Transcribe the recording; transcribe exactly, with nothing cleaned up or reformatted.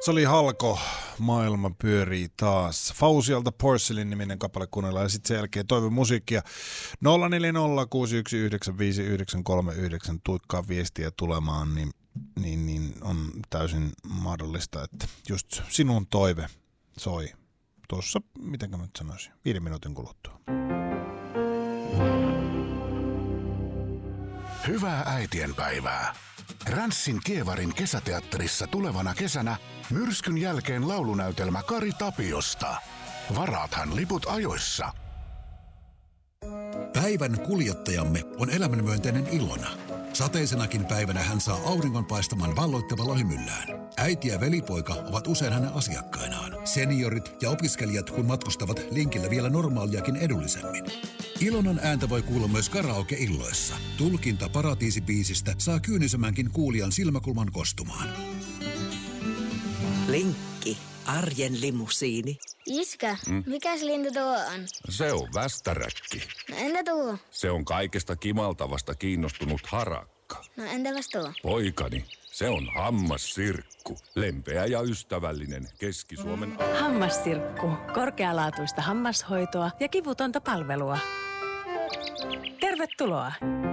Se oli Halko, maailma pyörii taas. Fausialta Porcelain-niminen kappale kuunnellaan ja sitten sen jälkeen toivon musiikkia. nolla neljä nolla kuusi yksi yhdeksän viisi yhdeksän kolme yhdeksän tuikkaa viestiä tulemaan, niin, niin, niin on täysin mahdollista, että just sinun toive soi tuossa, mitenkä mä nyt sanoisin, viiden minuutin kuluttua. Hyvää äitienpäivää. Ränssin Kievarin kesäteatterissa tulevana kesänä myrskyn jälkeen laulunäytelmä Kari Tapiosta. Varaathan liput ajoissa. Päivän kuljettajamme on elämänmyönteinen Ilona. Sateisenakin päivänä hän saa auringon paistamaan valloittavalla hymyllään. Äiti ja velipoika ovat usein hänen asiakkainaan. Seniorit ja opiskelijat kun matkustavat linkillä vielä normaaliakin edullisemmin. Ilonan ääntä voi kuulla myös karaoke-illoissa. Tulkinta Paratiisi-biisistä saa kyynisemmänkin kuulijan silmäkulman kostumaan. Linkki. Arjen limusiini. Iskä, mm? mikäs lintu tuo on? Se on västäräkki. No entä tuo? Se on kaikesta kimaltavasta kiinnostunut harakka. No entäpäs tuo? Poikani, se on hammassirkku. Lempeä ja ystävällinen Keski-Suomen... Hammassirkku. Korkealaatuista hammashoitoa ja kivutonta palvelua. Tervetuloa!